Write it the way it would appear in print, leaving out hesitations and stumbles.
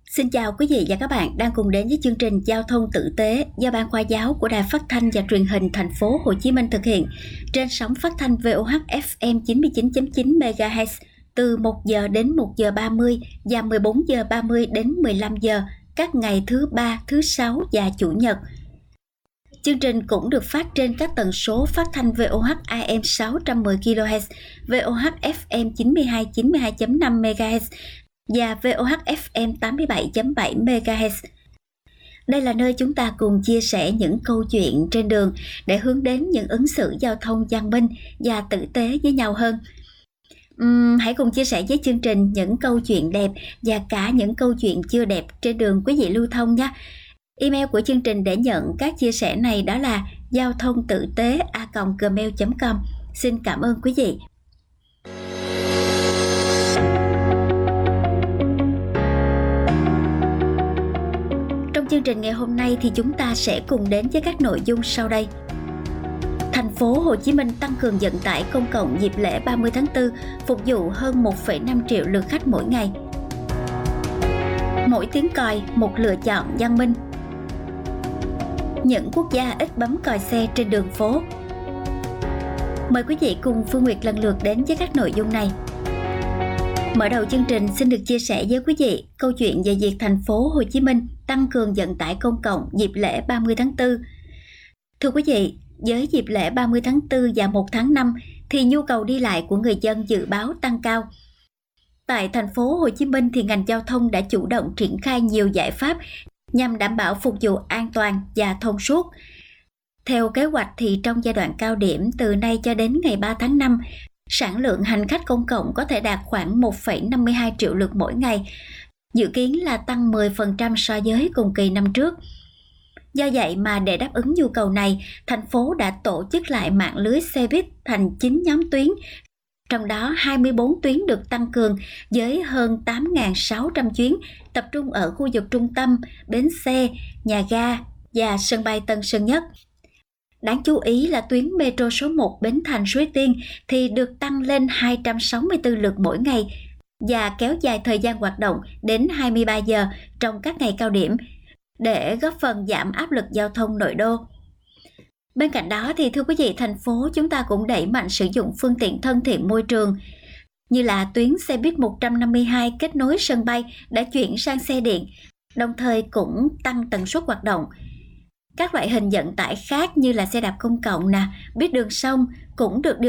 Xin chào quý vị và các bạn đang cùng đến với chương trình Giao thông tử tế do Ban Khoa giáo của Đài Phát thanh và Truyền hình Thành phố Hồ Chí Minh thực hiện trên sóng phát thanh VOH FM 99.9 MHz từ 1 giờ đến 1 giờ 30 và 14 giờ 30 đến 15 giờ các ngày thứ Ba, thứ Sáu và Chủ nhật. Chương trình cũng được phát trên các tần số phát thanh VOH AM 610 kHz, VOH FM 92.5 MHz và VOH FM 87.7 MHz. Đây là nơi chúng ta cùng chia sẻ những câu chuyện trên đường để hướng đến những ứng xử giao thông văn minh và tử tế với nhau hơn. Hãy cùng chia sẻ với chương trình những câu chuyện đẹp và cả những câu chuyện chưa đẹp trên đường quý vị lưu thông nhé. Email của chương trình để nhận các chia sẻ này đó là giao thông tử tế@gmail.com. Xin cảm ơn quý vị. Trong chương trình ngày hôm nay thì chúng ta sẽ cùng đến với các nội dung sau đây. Thành phố Hồ Chí Minh tăng cường vận tải công cộng dịp lễ 30 tháng 4, phục vụ hơn 1,5 triệu lượt khách mỗi ngày. Mỗi tiếng còi, một lựa chọn văn minh. Những quốc gia ít bấm còi xe trên đường phố. Mời quý vị cùng Phương Nguyệt lần lượt đến với các nội dung này. Mở đầu chương trình xin được chia sẻ với quý vị câu chuyện về việc thành phố Hồ Chí Minh tăng cường vận tải công cộng dịp lễ 30 tháng 4. Thưa quý vị, với dịp lễ 30 tháng 4 và 1 tháng 5 thì nhu cầu đi lại của người dân dự báo tăng cao. Tại thành phố Hồ Chí Minh thì ngành giao thông đã chủ động triển khai nhiều giải pháp nhằm đảm bảo phục vụ an toàn và thông suốt. Theo kế hoạch thì trong giai đoạn cao điểm từ nay cho đến ngày 3 tháng 5, sản lượng hành khách công cộng có thể đạt khoảng 1,52 triệu lượt mỗi ngày, dự kiến là tăng 10% so với cùng kỳ năm trước. Do vậy mà để đáp ứng nhu cầu này, thành phố đã tổ chức lại mạng lưới xe buýt thành 9 nhóm tuyến, trong đó 24 tuyến được tăng cường với hơn 8.600 chuyến tập trung ở khu vực trung tâm, bến xe, nhà ga và sân bay Tân Sơn Nhất. Đáng chú ý là tuyến metro số 1 Bến Thành Suối Tiên thì được tăng lên 264 lượt mỗi ngày và kéo dài thời gian hoạt động đến 23 giờ trong các ngày cao điểm để góp phần giảm áp lực giao thông nội đô. Bên cạnh đó thì thưa quý vị, thành phố chúng ta cũng đẩy mạnh sử dụng phương tiện thân thiện môi trường như là tuyến xe buýt 152 kết nối sân bay đã chuyển sang xe điện, đồng thời cũng tăng tần suất hoạt động. Các loại hình vận tải khác như là xe đạp công cộng, buýt đường sông cũng được điều